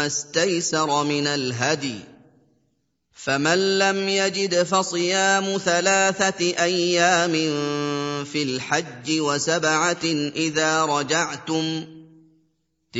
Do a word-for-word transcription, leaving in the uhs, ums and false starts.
اسْتَيْسَرَ مِنَ الْهَدْيِ ۖ فَمَن لَّمْ يَجِدْ فَصِيَامُ ثَلَاثَةِ أَيَّامٍ فِي الْحَجِّ وَسَبْعَةٍ إِذَا رَجَعْتُمْ ۗ